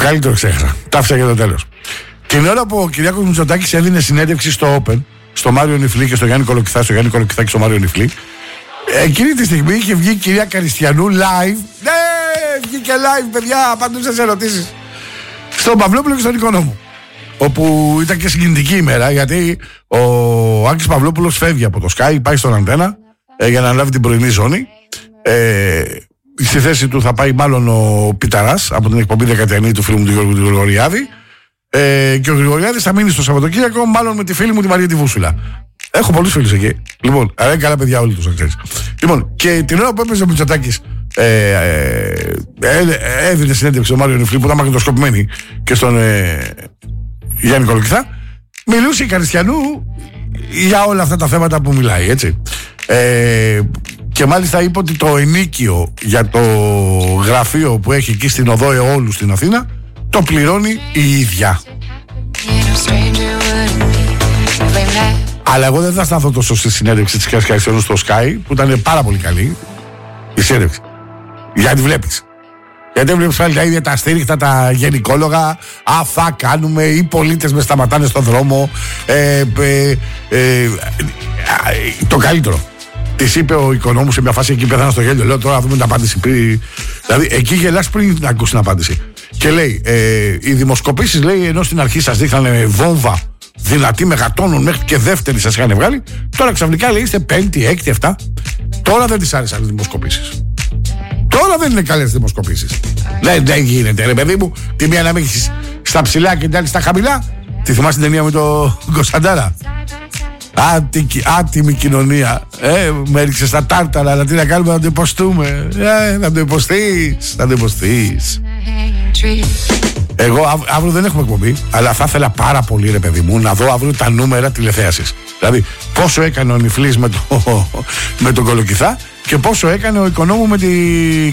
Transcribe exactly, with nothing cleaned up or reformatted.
καλύτερο ξέχασα. Τα άφησα για το τέλος. Την ώρα που ο Κυριάκος Μητσοτάκης έδινε συνέντευξη στο Open, στο Μάριο Νιφλή και στο Γιάννη Κολοκυθά, στο Γιάννη Κολοκυθά και στο Μάριο Νιφλή, εκείνη τη στιγμή είχε βγει η κυρία Καριστιανού live. Ναι, βγήκε live, παιδιά, απαντούσε σε ερωτήσεις. Στον Παυλόπουλο και στον Οικονόμου. Όπου ήταν και συγκινητική ημέρα, γιατί ο Άκης Παυλόπουλος φεύγει από το Sky, πάει στον Αντένα ε, για να αναλάβει την πρωινή ζώνη. Ε, στη θέση του θα πάει μάλλον ο Πιταράς από την εκπομπή Δεκατιανή του φίλου μου του Γιώργου του Γρηγοριάδη. Ε, και ο Γρηγοριάδης θα μείνει στο Σαββατοκύριακο, μάλλον με τη φίλη μου τη Μαρία τη Βούσουλα. Έχω πολλούς φίλους εκεί. Λοιπόν, αλλά είναι καλά παιδιά όλοι τους, να ξέρεις. Λοιπόν, και την ώρα που έπαιζε ο Μητσοτάκης ε, ε, ε, έδινε συνέντευξη στο Μάριο Νιφλή που ήταν μαγνητοσκοπημένη και στον ε, Γιάννη Κολοκυθά, μιλούσε η Καριστιανού για όλα αυτά τα θέματα που μιλάει, έτσι. Ε, και μάλιστα είπε ότι το ενίκιο για το γραφείο που έχει εκεί στην οδό Εόλου στην Αθήνα το πληρώνει η ίδια. Αλλά εγώ δεν θα σταθώ τόσο στη συνέντευξη της Καριστιανού στο Sky, που ήταν πάρα πολύ καλή η συνέντευξη. Γιατί βλέπεις. Γιατί βλέπεις πάλι τα ίδια τα στήριχτα, τα γενικόλογα. Α, θα κάνουμε, οι πολίτες με σταματάνε στον δρόμο. Ε, ε, ε, ε, το καλύτερο. Της είπε ο Οικονόμου σε μια φάση, εκεί πέθανα στο γέλιο. Λέω τώρα να δούμε την απάντηση. Δηλαδή εκεί γελάς πριν να ακούσει την απάντηση. Και λέει, ε, οι δημοσκοπήσεις, λέει, ενώ στην αρχή σας δείχνανε βόμβα δυνατή μεγατόνων μέχρι και δεύτερη σας είχαν βγάλει, τώρα ξαφνικά λέει είστε πέμπτη, έκτη, εφτά. Τώρα δεν τις άρεσαν οι δημοσκοπήσεις. Τώρα δεν είναι καλές δημοσκοπήσεις. Δεν, δεν γίνεται, ρε παιδί μου. Τη μία να μην έχεις στα ψηλά και την άλλη στα χαμηλά. Τη θυμάσαι την ταινία με τον Κωνσταντάρα. Άτι, άτιμη κοινωνία. Ε, με έριξε στα τάρταρα, αλλά τι να κάνουμε, να το υποστούμε. Ε, να το υποστείς, να το υποστείς. Εγώ αυ, αύριο δεν έχουμε εκπομπή, αλλά θα ήθελα πάρα πολύ, ρε παιδί μου, να δω αύριο τα νούμερα τηλεθέασης. Δηλαδή, πόσο έκανε ο Νιφλής με, το, με τον Κολοκυθά και πόσο έκανε ο Οικονόμου με τη